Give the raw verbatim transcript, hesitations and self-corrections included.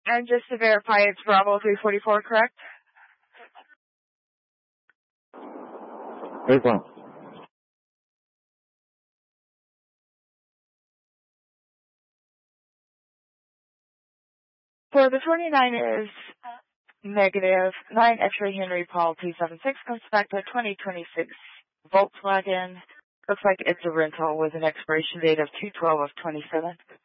And just to verify, it's Bravo three forty-four, correct? Wait, one. So the twenty-nine is negative. nine X-ray Henry Paul two seven six comes back to twenty twenty-six Volkswagen. Looks like it's a rental with an expiration date of two twelve of twenty-seven.